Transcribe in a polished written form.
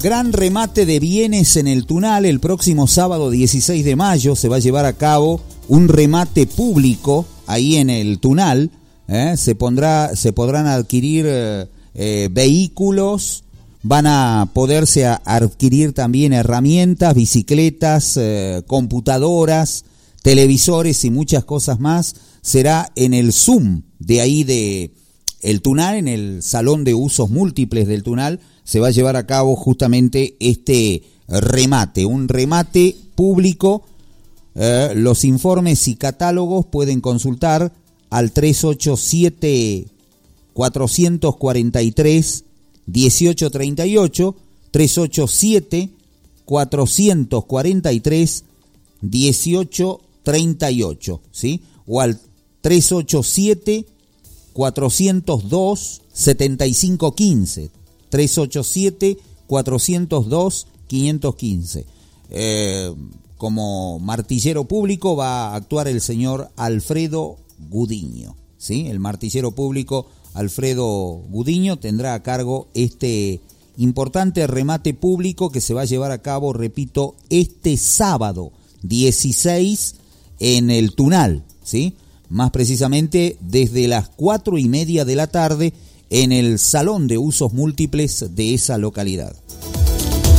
Gran remate de bienes en el Tunal. El próximo sábado 16 de mayo se va a llevar a cabo un remate público ahí en el Tunal. Se podrán adquirir vehículos, van a poderse adquirir también herramientas, bicicletas, computadoras, televisores y muchas cosas más. Será en el Zoom de ahí de el Tunal, en el Salón de Usos Múltiples del Tunal. Se va a llevar a cabo justamente este remate, un remate público. Los informes y catálogos pueden consultar al 387-443-1838, 387-443-1838, ¿sí? O al 387-402-7515, 387-402-515. Como martillero público va a actuar el señor Alfredo Gudiño, ¿sí? El martillero público Alfredo Gudiño tendrá a cargo este importante remate público que se va a llevar a cabo, repito, este sábado 16 en el Tunal, ¿sí? Más precisamente desde las 4:30 de la tarde en el Salón de Usos Múltiples de esa localidad.